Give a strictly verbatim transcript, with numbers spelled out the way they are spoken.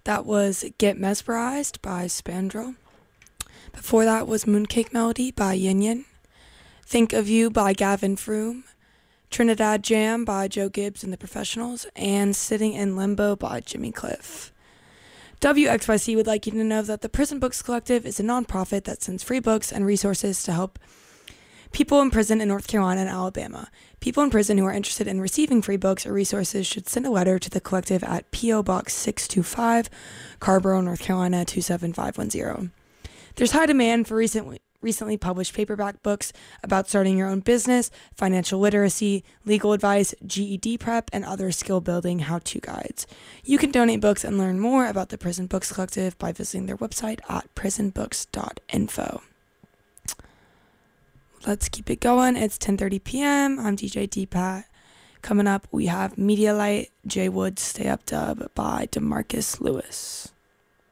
That was Get Mesmerized by Spandrel. Before that was Mooncake Melody by Yin Yin. Think of You by Gavin Froome. Trinidad Jam by Joe Gibbs and the Professionals. And Sitting in Limbo by Jimmy Cliff. W X Y C would like you to know that the Prison Books Collective is a nonprofit that sends free books and resources to help people in prison in North Carolina and Alabama. People in prison who are interested in receiving free books or resources should send a letter to the collective at P O. Box six two five, Carborough, North Carolina two seven five one zero. There's high demand for recently recently published paperback books about starting your own business, financial literacy, legal advice, G E D prep, and other skill-building how-to guides. You can donate books and learn more about the Prison Books Collective by visiting their website at prison books dot info. Let's keep it going. It's ten thirty p.m. I'm D J D-Pat. Coming up, we have Media Light, Jay Wood's Stay Up Dub by DeMarcus Lewis.